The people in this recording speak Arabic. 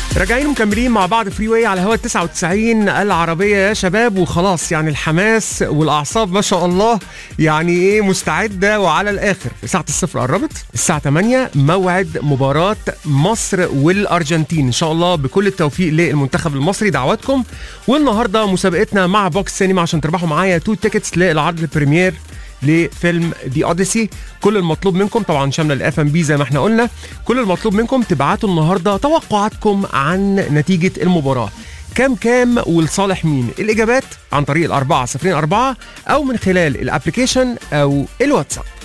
راجعين ومكملين مع بعض فري واي على هوا 99 العربية يا شباب. وخلاص يعني الحماس والأعصاب ما شاء الله يعني ايه مستعدة وعلى الآخر. ساعة الصفر قربت، الساعة 8 موعد مباراة مصر والأرجنتين إن شاء الله. بكل التوفيق للمنتخب المصري، دعواتكم. والنهاردة مسابقتنا مع بوكس سينما عشان تربحوا معايا 2 تيكتس للعرض البريمير لفيلم دي اوديسي. كل المطلوب منكم طبعا شامله الاف ام بي زي ما احنا قلنا، كل المطلوب منكم تبعتوا النهارده توقعاتكم عن نتيجه المباراه، كام ولصالح مين. الاجابات عن طريق 4004 او من خلال الابلكيشن او الواتساب.